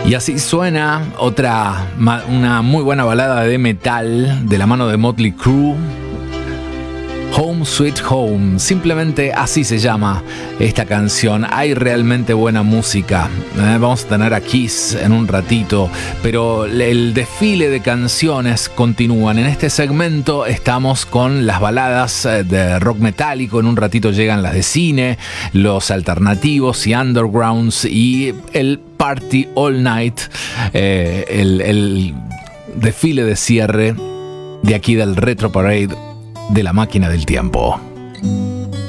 Y así suena una muy buena balada de metal de la mano de Motley Crue. Home Sweet Home, simplemente así se llama esta canción. Hay realmente buena música. Vamos a tener a Kiss en un ratito, pero el desfile de canciones continúan. En este segmento estamos con las baladas de rock metálico. En un ratito llegan las de cine, los alternativos y undergrounds y el Party All Night, el desfile de cierre de aquí del Retro Parade de la Máquina del Tiempo.